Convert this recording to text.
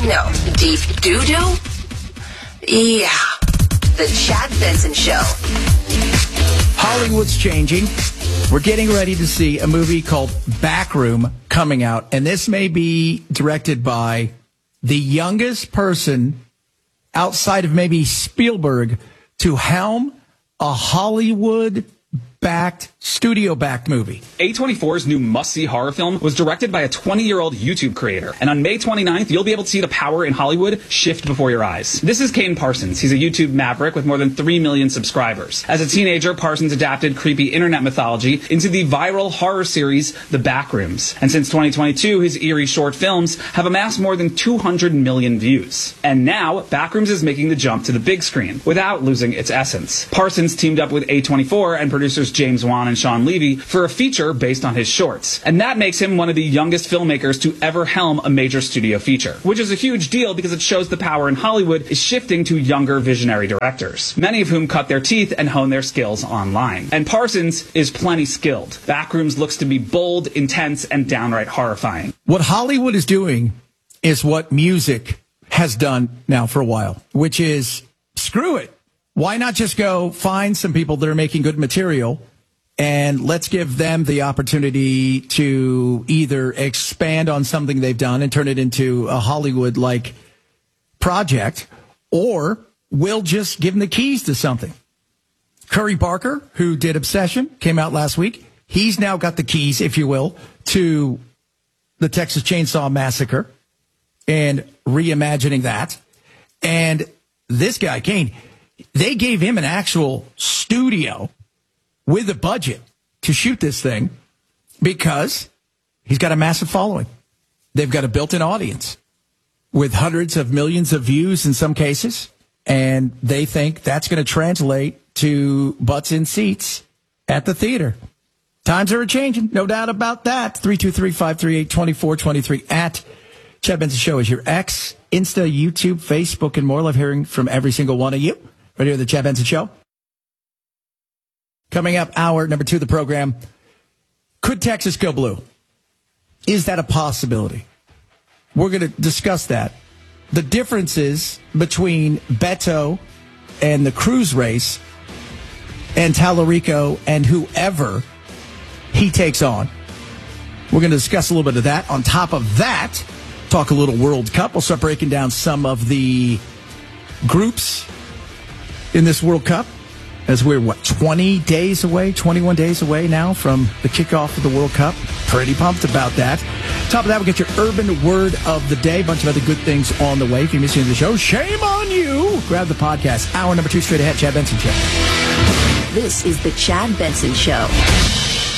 No, deep doo-doo? Yeah, the Chad Benson Show. Hollywood's changing. We're getting ready to see a movie called Backroom coming out, and this may be directed by the youngest person outside of maybe Spielberg to helm a Hollywood-backed, studio-backed movie. A24's new must-see horror film was directed by a 20-year-old YouTube creator. And on May 29th, you'll be able to see the power in Hollywood shift before your eyes. This is Kane Parsons. He's a YouTube maverick with more than 3 million subscribers. As a teenager, Parsons adapted creepy internet mythology into the viral horror series The Backrooms. And since 2022, his eerie short films have amassed more than 200 million views. And now, Backrooms is making the jump to the big screen without losing its essence. Parsons teamed up with A24 and producers James Wan and Sean Levy for a feature based on his shorts. And that makes him one of the youngest filmmakers to ever helm a major studio feature, which is a huge deal because it shows the power in Hollywood is shifting to younger visionary directors, many of whom cut their teeth and hone their skills online. And Parsons is plenty skilled. Backrooms looks to be bold, intense, and downright horrifying. What Hollywood is doing is what music has done now for a while, which is screw it. Why not just go find some people that are making good material and let's give them the opportunity to either expand on something they've done and turn it into a Hollywood-like project, or we'll just give them the keys to something. Curry Barker, who did Obsession, came out last week. He's now got the keys, if you will, to the Texas Chainsaw Massacre and reimagining that. And this guy, Kane, they gave him an actual studio with a budget to shoot this thing because he's got a massive following. They've got a built-in audience with hundreds of millions of views in some cases, and they think that's going to translate to butts in seats at the theater. Times are changing, no doubt about that. 323-538-2423 at Chad Benson Show is your X, Insta, YouTube, Facebook, and more. Love hearing from every single one of you. Right here at the Chad Benson Show. Coming up, hour number 2 of the program. Could Texas go blue? Is that a possibility? We're going to discuss that. The differences between Beto and the Cruz race and Tallarico and whoever he takes on. We're going to discuss a little bit of that. On top of that, talk a little World Cup. We'll start breaking down some of the groups in this World Cup, as we're, 21 days away now from the kickoff of the World Cup. Pretty pumped about that. Top of that, we'll get your urban word of the day. A bunch of other good things on the way. If you're missing the show, shame on you. Grab the podcast. Hour number 2 straight ahead. Chad Benson Show. This is the Chad Benson Show.